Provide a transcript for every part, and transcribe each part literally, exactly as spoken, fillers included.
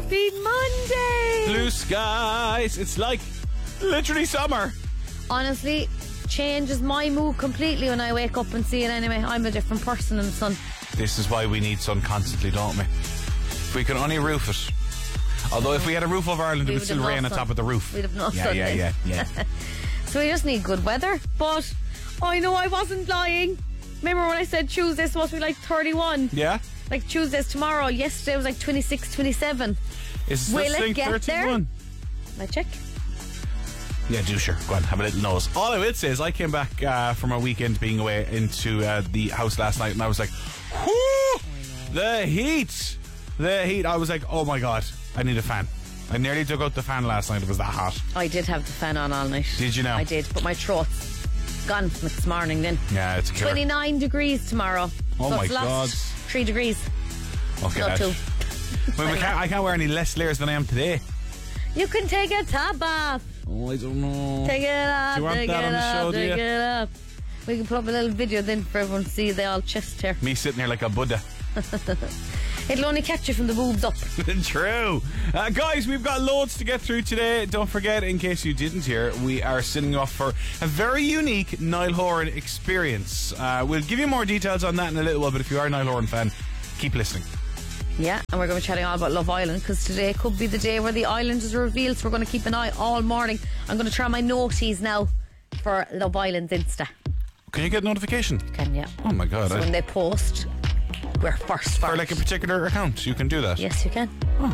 Happy Monday! Blue skies. It's like literally summer. Honestly, changes my mood completely when I wake up and see it anyway. I'm a different person in the sun. This is why we need sun constantly, don't we? If we can only roof it. Although if we had a roof over Ireland, it We would would still have no rain on sun. top of the roof. We'd have no yeah, sun yeah, then. yeah, yeah. So we just need good weather. But I know I wasn't lying. Remember when I said Tuesday's supposed to be like thirty-one? Yeah? Like Tuesday's tomorrow. Yesterday was like twenty-six, twenty-seven. Is Will this it thing get thirty-one? I check. Yeah, do sure. Go on, have a little nose. All I will say is I came back uh, from a weekend being away into uh, the house last night and I was like, whoo! The heat! The heat. I was like, oh my God, I need a fan. I nearly took out the fan last night. It was that hot. I did have the fan on all night. Did you know? I did, but my throat's gone this morning then. Yeah, it's a killer. twenty-nine degrees tomorrow. Oh so my it's lost God. Three degrees. Okay. No, Ash. two. Well, we can't, I can't wear any less layers than I am today. You can take a top off. Oh, I don't know. Take it off. Do you want take that it on the off, show, do take you? it off. We can put up a little video then for everyone to see the all chest hair. Me sitting here like a Buddha. It'll only catch you from the boobs up. True. Uh, guys, we've got loads to get through today. Don't forget, in case you didn't hear, we are sending you off for a very unique Niall Horan experience. Uh, we'll give you more details on that in a little while, but if you are a Niall Horan fan, keep listening. Yeah, and we're going to be chatting all about Love Island because today could be the day where the island is revealed, so we're going to keep an eye all morning. I'm going to try my noties now for Love Island's Insta. Can you get a notification? Can you? Oh my God. So I- when they post, we're first for For it. like a particular account, you can do that. Yes, you can.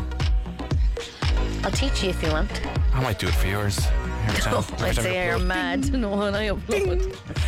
I'll teach you if you want. I might do it for yours. Every time, Oh, every I time say I you're upload. mad. No, when I upload.